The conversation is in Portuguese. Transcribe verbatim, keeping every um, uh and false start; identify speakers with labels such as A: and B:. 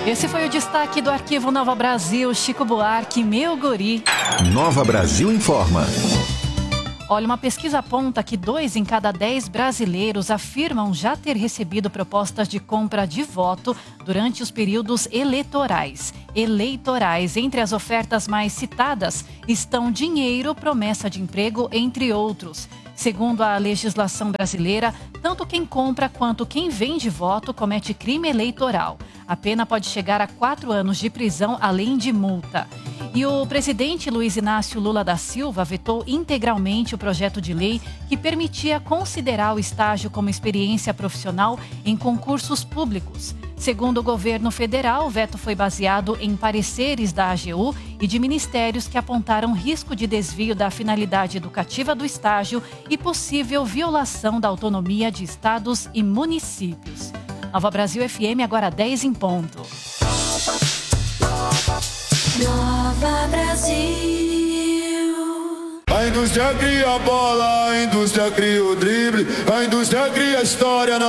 A: Esse foi o destaque do Arquivo Nova Brasil. Chico Buarque, meu guri.
B: Nova Brasil informa.
A: Olha, uma pesquisa aponta que dois em cada dez brasileiros afirmam já ter recebido propostas de compra de voto durante os períodos eleitorais. Eleitorais. Entre as ofertas mais citadas estão dinheiro, promessa de emprego, entre outros. Segundo a legislação brasileira, tanto quem compra quanto quem vende voto comete crime eleitoral. A pena pode chegar a quatro anos de prisão, além de multa. E o presidente Luiz Inácio Lula da Silva vetou integralmente o projeto de lei que permitia considerar o estágio como experiência profissional em concursos públicos. Segundo o governo federal, o veto foi baseado em pareceres da A G U e de ministérios que apontaram risco de desvio da finalidade educativa do estágio e possível violação da autonomia de estados e municípios. Nova Brasil F M, agora dez em ponto.
C: Nova Brasil.
D: A indústria cria a bola, a indústria cria o drible, a indústria cria a história.